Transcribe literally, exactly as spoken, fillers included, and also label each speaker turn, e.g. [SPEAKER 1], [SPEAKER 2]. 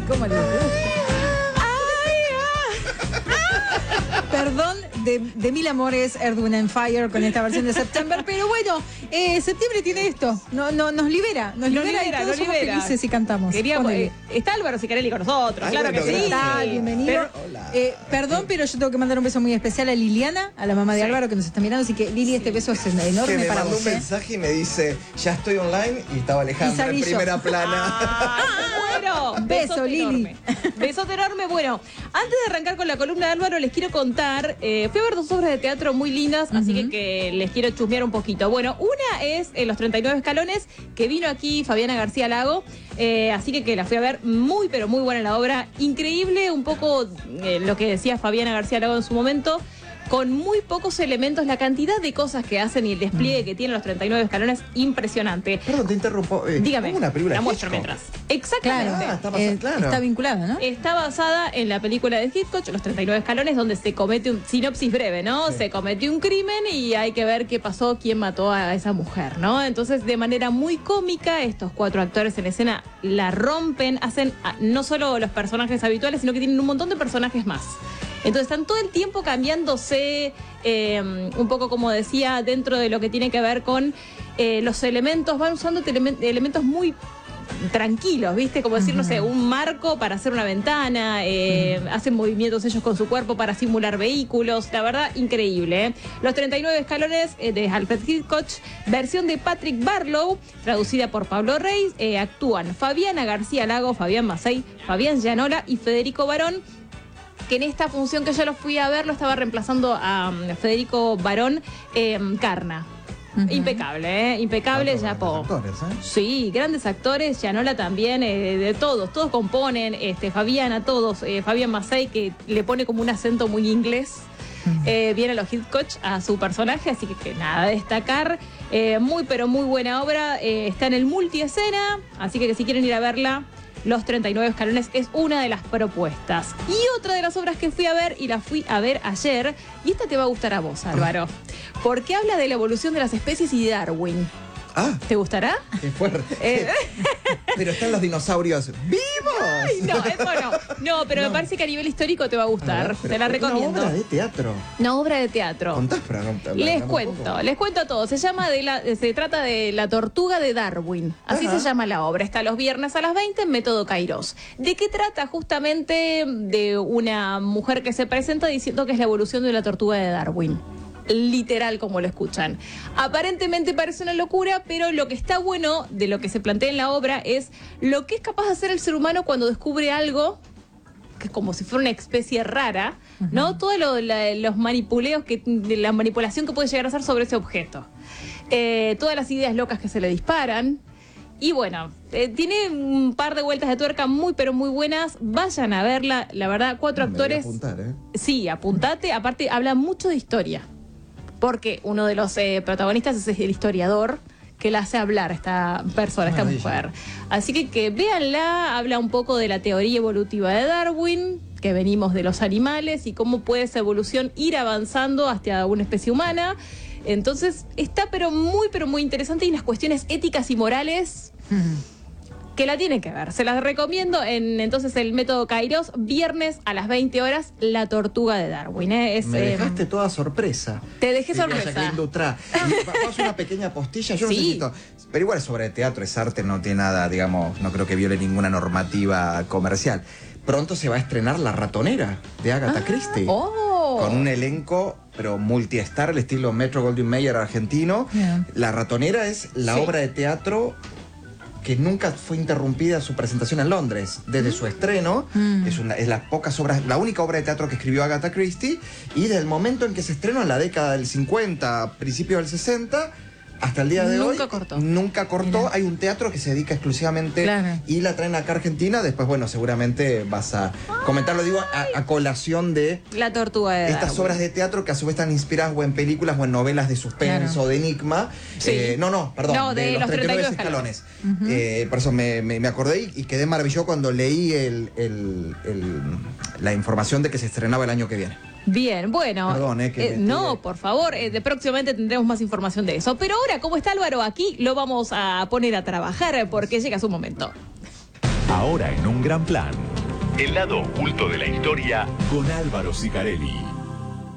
[SPEAKER 1] cómo les gusta. Perdón, de, de mil amores, Earth, Wind and Fire con esta versión de September, pero bueno, eh, septiembre tiene esto, no, no, nos libera, nos,
[SPEAKER 2] Nos
[SPEAKER 1] libera,
[SPEAKER 2] libera,
[SPEAKER 1] y todos
[SPEAKER 2] nos
[SPEAKER 1] somos
[SPEAKER 2] libera.
[SPEAKER 1] felices y cantamos.
[SPEAKER 2] Queríamos, eh, está Álvaro Sicarelli con nosotros,
[SPEAKER 3] Ay,
[SPEAKER 2] claro
[SPEAKER 3] bueno,
[SPEAKER 2] que sí.
[SPEAKER 1] ¿Qué tal? Bienvenido.
[SPEAKER 2] Pero-
[SPEAKER 1] Eh, perdón, pero yo tengo que mandar un beso muy especial a Liliana, a la mamá de
[SPEAKER 2] Sí.
[SPEAKER 1] Álvaro que nos está mirando, así que Lili, este beso es enorme
[SPEAKER 3] Que me
[SPEAKER 1] para
[SPEAKER 3] mandó
[SPEAKER 1] vos.
[SPEAKER 3] un
[SPEAKER 1] ¿eh?
[SPEAKER 3] mensaje y me dice, ya estoy online, y estaba Alejandra
[SPEAKER 1] salí
[SPEAKER 3] en
[SPEAKER 1] yo.
[SPEAKER 3] primera plana.
[SPEAKER 2] Ah, bueno,
[SPEAKER 1] Beso,
[SPEAKER 2] besote
[SPEAKER 1] Lili.
[SPEAKER 2] enorme. Besote enorme. Bueno, antes de arrancar con la columna de Álvaro, les quiero contar, eh, fui a ver dos obras de teatro muy lindas, así que, que les quiero chusmear un poquito. Bueno, una es eh, Los treinta y nueve escalones, que vino aquí Fabiana García Lago, eh, así que, que la fui a ver, muy pero muy buena la obra, increíble, un poco eh, lo que decía Fabiana García Lago en su momento, con muy pocos elementos, la cantidad de cosas que hacen y el despliegue que tienen Los treinta y nueve escalones, impresionante.
[SPEAKER 3] Perdón, te interrumpo. Eh,
[SPEAKER 2] Dígame,
[SPEAKER 3] ¿cómo una película
[SPEAKER 2] la
[SPEAKER 3] de
[SPEAKER 2] muestro
[SPEAKER 3] Hitchcock?
[SPEAKER 2] mientras. Exactamente.
[SPEAKER 3] Ah, está basada-
[SPEAKER 1] Eh,
[SPEAKER 3] claro.
[SPEAKER 1] está vinculada, ¿no?
[SPEAKER 2] Está basada en la película de Hitchcock, Los treinta y nueve escalones, donde se comete un sinopsis breve, ¿no?
[SPEAKER 3] Sí.
[SPEAKER 2] Se cometió un crimen y hay que ver qué pasó, quién mató a esa mujer, ¿no? Entonces, de manera muy cómica, estos cuatro actores en escena la rompen, hacen ah, no solo los personajes habituales, sino que tienen un montón de personajes más. Entonces están todo el tiempo cambiándose, eh, un poco como decía, dentro de lo que tiene que ver con eh, los elementos, van usando elemen- elementos muy tranquilos, ¿viste? Como decir, no sé, un marco para hacer una ventana, eh, hacen movimientos ellos con su cuerpo para simular vehículos, la verdad, increíble, ¿eh? Los treinta y nueve escalones eh, de Alfred Hitchcock, versión de Patrick Barlow, traducida por Pablo Reis, eh, actúan Fabiana García Lago, Fabián Macei, Fabián Llanola y Federico Barón, que en esta función que yo lo fui a ver lo estaba reemplazando a um, Federico Barón eh, Carna.
[SPEAKER 1] Ujú.
[SPEAKER 2] Impecable, ¿eh? Impecable,
[SPEAKER 3] Cuatro
[SPEAKER 2] Yapó.
[SPEAKER 3] grandes actores, ¿eh?
[SPEAKER 2] Sí, grandes actores, Llanola también, eh, de todos, todos componen, este, Fabiana, todos, eh, Fabián Macei, que le pone como un acento muy inglés, eh, viene a los Hitchcock a su personaje, así que, que nada, destacar, eh, muy pero muy buena obra, eh, está en el multiescena, así que, que si quieren ir a verla, Los treinta y nueve escalones es una de las propuestas. Y otra de las obras que fui a ver, y la fui a ver ayer, y esta te va a gustar a vos, Álvaro, porque habla de la evolución de las especies y de Darwin.
[SPEAKER 3] Ah,
[SPEAKER 2] ¿Te gustará?
[SPEAKER 3] qué fuerte.
[SPEAKER 2] Eh,
[SPEAKER 3] Pero están los dinosaurios vivos.
[SPEAKER 2] Ay, no, eso no. No, pero me parece que a nivel histórico te va a
[SPEAKER 3] A
[SPEAKER 2] gustar.
[SPEAKER 3] ver, pero
[SPEAKER 2] Te la
[SPEAKER 3] una
[SPEAKER 2] recomiendo.
[SPEAKER 3] obra de teatro.
[SPEAKER 2] Una obra de teatro.
[SPEAKER 3] Contás para contar.
[SPEAKER 2] Les cuento, les cuento a todos. Se llama de la, se trata de La tortuga de Darwin. Así
[SPEAKER 3] Ajá.
[SPEAKER 2] se llama la obra. Está los viernes a las veinte en Método Kairos. ¿De qué trata? Justamente de una mujer que se presenta diciendo que es la evolución de la tortuga de Darwin. Literal, como lo escuchan. Aparentemente parece una locura, pero lo que está bueno de lo que se plantea en la obra es lo que es capaz de hacer el ser humano cuando descubre algo que es como si fuera una especie rara, ¿no? Todos lo, la- los manipuleos, que, de la manipulación que puede llegar a hacer sobre ese objeto. Eh, todas las ideas locas que se le disparan. Y bueno, eh, tiene un par de vueltas de tuerca muy, pero muy buenas. Vayan a verla, la verdad, cuatro
[SPEAKER 3] Me voy a
[SPEAKER 2] actores.
[SPEAKER 3] apuntar, ¿eh?
[SPEAKER 2] Sí, apuntate. Aparte, habla mucho de historia. Porque uno de los eh, protagonistas es el historiador que la hace hablar esta persona, esta
[SPEAKER 3] Maravilla.
[SPEAKER 2] mujer. Así que, que véanla, habla un poco de la teoría evolutiva de Darwin, que venimos de los animales y cómo puede esa evolución ir avanzando hacia una especie humana. Entonces, está pero muy, pero muy interesante y unas cuestiones éticas y morales que la tienen que ver. Se las recomiendo en entonces el Método Kairos, viernes a las veinte horas, La tortuga de Darwin. ¿eh? Es,
[SPEAKER 3] Me
[SPEAKER 2] eh,
[SPEAKER 3] dejaste toda sorpresa.
[SPEAKER 2] Te dejé
[SPEAKER 3] Diría
[SPEAKER 2] sorpresa.
[SPEAKER 3] Jacqueline Dutra. Y va- Vamos a una pequeña postilla. Yo
[SPEAKER 2] Sí.
[SPEAKER 3] necesito. Pero igual es obra de teatro, es arte, no tiene nada, digamos, no creo que viole ninguna normativa comercial. Pronto se va a estrenar La ratonera de Agatha Christie.
[SPEAKER 2] ¡Oh!
[SPEAKER 3] Con un elenco, pero multiestar, al estilo Metro Goldwyn Mayer argentino.
[SPEAKER 1] Bien.
[SPEAKER 3] La ratonera es la
[SPEAKER 2] Sí.
[SPEAKER 3] obra de teatro que nunca fue interrumpida su presentación en Londres. Desde su estreno,
[SPEAKER 1] Mm.
[SPEAKER 3] es, una, es las pocas obras, la única obra de teatro que escribió Agatha Christie, y desde el momento en que se estrenó en la década del cincuenta, principios del sesenta, hasta el día de hoy,
[SPEAKER 2] Nunca cortó.
[SPEAKER 3] nunca cortó.
[SPEAKER 1] Mira.
[SPEAKER 3] Hay un teatro que se dedica exclusivamente
[SPEAKER 1] Claro.
[SPEAKER 3] y la traen acá a Argentina. Después, bueno, seguramente vas a comentarlo, digo, a, a colación de
[SPEAKER 2] La tortuga de
[SPEAKER 3] estas
[SPEAKER 2] Darwin.
[SPEAKER 3] obras de teatro que a su vez están inspiradas o en películas o en novelas de suspenso,
[SPEAKER 1] Claro.
[SPEAKER 3] de enigma.
[SPEAKER 2] Sí.
[SPEAKER 3] Eh, no, no, perdón,
[SPEAKER 2] No, de
[SPEAKER 3] de,
[SPEAKER 2] los
[SPEAKER 3] los treinta y nueve
[SPEAKER 2] treinta y nueve
[SPEAKER 3] escalones. Eh, por eso me, me- me acordé y, y quedé maravillado cuando leí el, el- el- la información de que se estrenaba el año que viene.
[SPEAKER 2] Bien, bueno.
[SPEAKER 3] Perdón, eh, que me
[SPEAKER 2] no,
[SPEAKER 3] estuve-
[SPEAKER 2] por favor, eh, de próximamente tendremos más información de eso. Pero ahora, como está Álvaro aquí, lo vamos a poner a trabajar porque llega su momento.
[SPEAKER 4] Ahora en Un Gran Plan, El lado oculto de la historia con Álvaro Sicarelli.